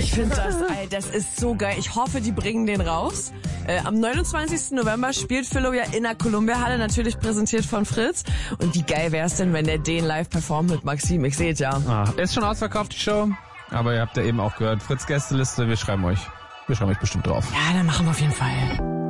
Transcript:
Ich finde das ist so geil. Ich hoffe, die bringen den raus. Am 29. November spielt Philo ja in der Columbia-Halle, natürlich präsentiert von Fritz. Und wie geil wäre es denn, wenn der den live performt mit Maxim? Ich sehe es ja. Ist schon ausverkauft, die Show. Aber ihr habt ja eben auch gehört, Fritz Gästeliste, wir schreiben euch bestimmt drauf. Ja, dann machen wir auf jeden Fall.